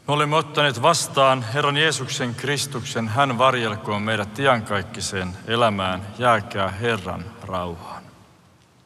Me olemme ottaneet vastaan Herran Jeesuksen Kristuksen. Hän varjelkoon meidät iankaikkiseen elämään. Jääkää Herran rauhaan.